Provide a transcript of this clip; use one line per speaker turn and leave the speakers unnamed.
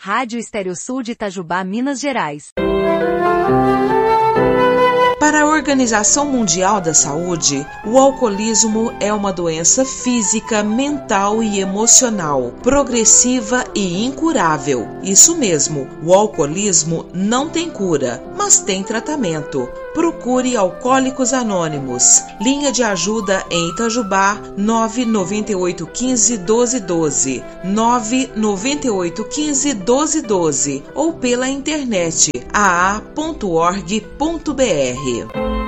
Rádio Estéreo-Sul de Itajubá, Minas Gerais.
Para a Organização Mundial da Saúde, o alcoolismo é uma doença física, mental e emocional, progressiva e incurável. Isso mesmo, o alcoolismo não tem cura, mas tem tratamento. Procure Alcoólicos Anônimos. Linha de ajuda em Itajubá, 99815-1212, 99815-1212 ou pela internet aa.org.br.